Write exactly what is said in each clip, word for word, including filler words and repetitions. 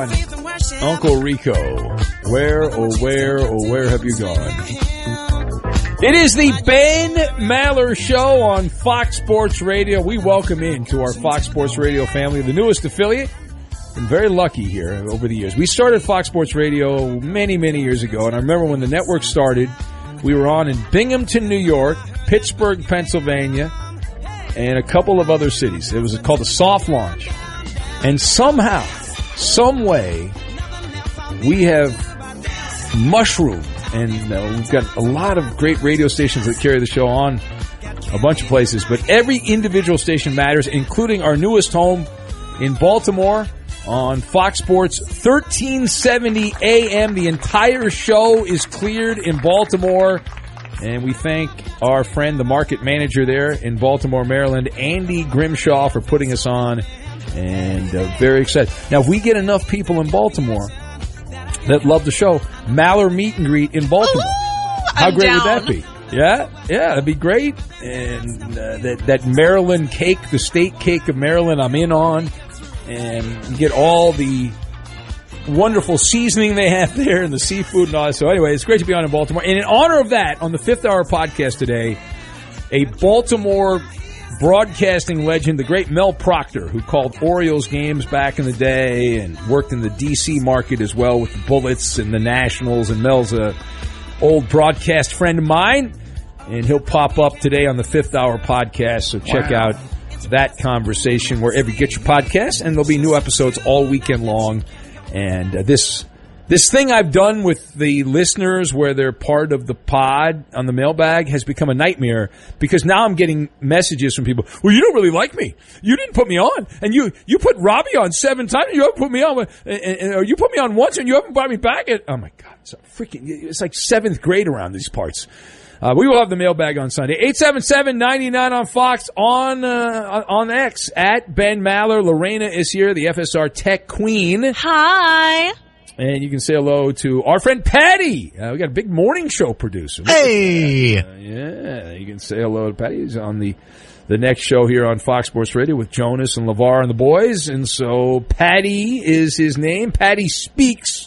Uncle Rico, where, oh, where, oh, where have you gone? It is the Ben Maller Show on Fox Sports Radio. We welcome into our Fox Sports Radio family, the newest affiliate. Been very lucky here over the years. We started Fox Sports Radio many, many years ago, and I remember when the network started, we were on in Binghamton, New York, Pittsburgh, Pennsylvania, and a couple of other cities. It was called the Soft Launch. And somehow, some way, we have mushroomed, and uh, we've got a lot of great radio stations that carry the show on a bunch of places, but every individual station matters, including our newest home in Baltimore on Fox Sports, thirteen seventy A M. The entire show is cleared in Baltimore, and we thank our friend, the market manager there in Baltimore, Maryland, Andy Grimshaw, for putting us on. And uh, very excited. Now, if we get enough people in Baltimore that love the show, Maller Meet and Greet in Baltimore. Ooh, How I'm great down. would that be? Yeah, yeah, that'd be great. And uh, that, that Maryland cake, the state cake of Maryland, I'm in on. And get all the wonderful seasoning they have there and the seafood and all that. So anyway, it's great to be on in Baltimore. And in honor of that, on the Fifth Hour podcast today, a Baltimore broadcasting legend, the great Mel Proctor, who called Orioles games back in the day and worked in the D C market as well with the Bullets and the Nationals. And Mel's a old broadcast friend of mine, and he'll pop up today on the Fifth Hour podcast. So check Wow. out that conversation wherever you get your podcasts, and there'll be new episodes all weekend long. And uh, this this thing I've done with the listeners where they're part of the pod on the mailbag has become a nightmare, because now I'm getting messages from people, well, you don't really like me. You didn't put me on. And you, you put Robbie on seven times, and you haven't put me on. And, and, or you put me on once, and you haven't brought me back. And, oh, my God. It's, a freaking, it's like seventh grade around these parts. Uh, we will have the mailbag on Sunday. eight seven seven, nine nine on Fox, on uh, on X, at Ben Maller. Lorena is here, the F S R Tech Queen. Hi. And you can say hello to our friend Patty. Uh, we got a big morning show producer. Hey! Uh, yeah, you can say hello to Patty. He's on the, the next show here on Fox Sports Radio with Jonas and LeVar and the boys. And so Patty is his name. Patty Speaks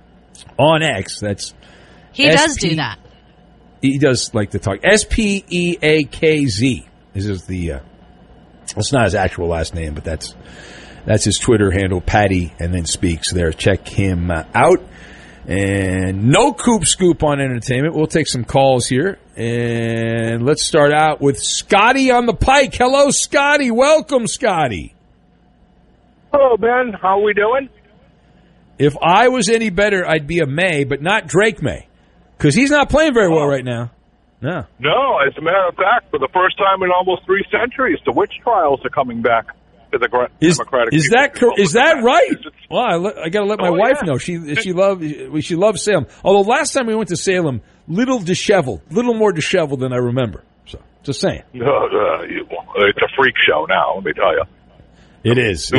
on X. That's He S P- does do that. He does like to talk. S P E A K Z. This is the, uh, it's not his actual last name, but that's that's his Twitter handle, Patty, and then Speaks there. Check him uh, out. And no Coop Scoop on entertainment. We'll take some calls here. And let's start out with Scotty on the pike. Hello, Scotty. Welcome, Scotty. Hello, Ben. How are we doing? If I was any better, I'd be a May, but not Drake May. Because he's not playing very well right now. No. No, as a matter of fact, for the first time in almost three centuries, the witch trials are coming back to the gra- Is, Democratic. is that cor- is that right? It's- Well, I, le- I got to let my Oh, wife yeah. know. She she love she loves Salem. Although last time we went to Salem, little disheveled, little more disheveled than I remember. So just saying, Uh, uh, you- it's a freak show now. Let me tell you. it is.